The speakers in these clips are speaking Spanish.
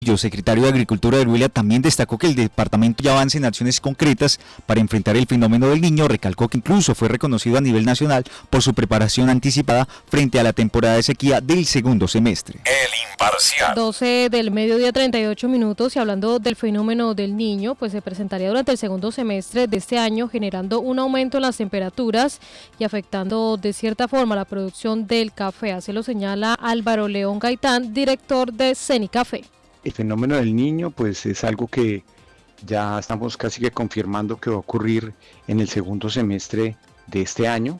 El secretario de Agricultura del Huila también destacó que el departamento ya avanza en acciones concretas para enfrentar el fenómeno del Niño. Recalcó que incluso fue reconocido a nivel nacional por su preparación anticipada frente a la temporada de sequía del segundo semestre. El Imparcial. 12 del mediodía, 38 minutos, y hablando del fenómeno del Niño, pues se presentaría durante el segundo semestre de este año, generando un aumento en las temperaturas y afectando de cierta forma la producción del café. Así lo señala Álvaro León Gaitán, director de Cenicafé. El fenómeno del Niño pues es algo que ya estamos casi que confirmando que va a ocurrir en el segundo semestre de este año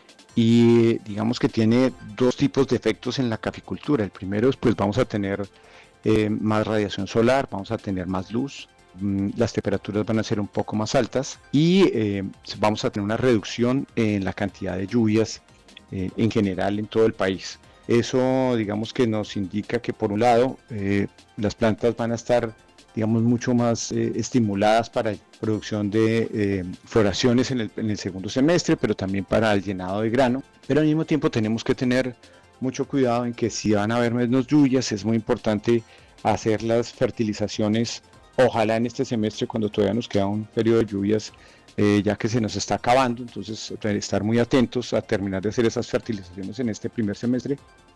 y digamos que tiene dos tipos de efectos en la caficultura. El primero es pues vamos a tener más radiación solar, vamos a tener más luz, las temperaturas van a ser un poco más altas y vamos a tener una reducción en la cantidad de lluvias en general en todo el país. Eso digamos que nos indica que por un lado las plantas van a estar digamos mucho más estimuladas para la producción de floraciones en el segundo semestre, pero también para el llenado de grano. Pero al mismo tiempo tenemos que tener mucho cuidado en que si van a haber menos lluvias es muy importante hacer las fertilizaciones, ojalá en este semestre cuando todavía nos queda un periodo de lluvias ya que se nos está acabando, entonces estar muy atentos a terminar de hacer esas fertilizaciones en este primer semestre.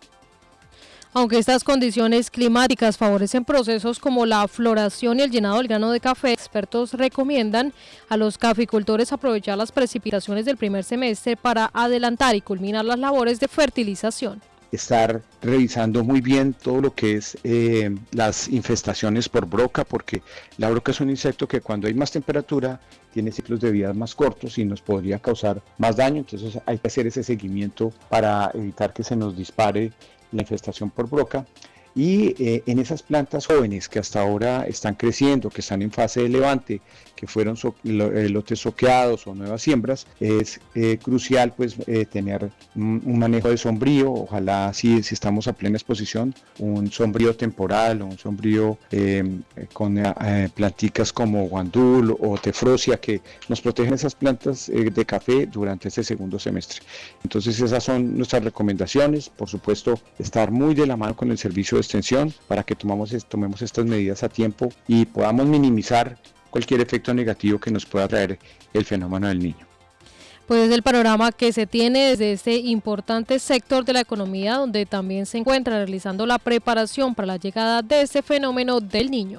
Aunque estas condiciones climáticas favorecen procesos como la floración y el llenado del grano de café, expertos recomiendan a los caficultores aprovechar las precipitaciones del primer semestre para adelantar y culminar las labores de fertilización. Estar revisando muy bien todo lo que es las infestaciones por broca, porque la broca es un insecto que cuando hay más temperatura tiene ciclos de vida más cortos y nos podría causar más daño, entonces hay que hacer ese seguimiento para evitar que se nos dispare la infestación por broca. Y en esas plantas jóvenes que hasta ahora están creciendo, que están en fase de levante, que fueron lotes soqueados o nuevas siembras, es crucial pues tener un manejo de sombrío, ojalá si estamos a plena exposición, un sombrío temporal o un sombrío con planticas como guandul o tefrosia que nos protegen esas plantas de café durante este segundo semestre. Entonces esas son nuestras recomendaciones, por supuesto estar muy de la mano con el servicio de extensión para que tomemos estas medidas a tiempo y podamos minimizar cualquier efecto negativo que nos pueda traer el fenómeno del Niño. Pues es el panorama que se tiene desde este importante sector de la economía, donde también se encuentra realizando la preparación para la llegada de este fenómeno del Niño.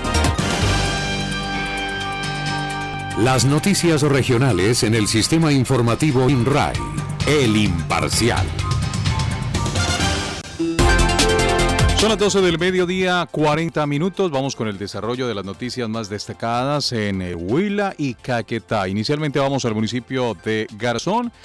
Las noticias regionales en el sistema informativo INRAI, El Imparcial. Son las 12 del mediodía, 40 minutos. Vamos con el desarrollo de las noticias más destacadas en Huila y Caquetá. Inicialmente vamos al municipio de Garzón,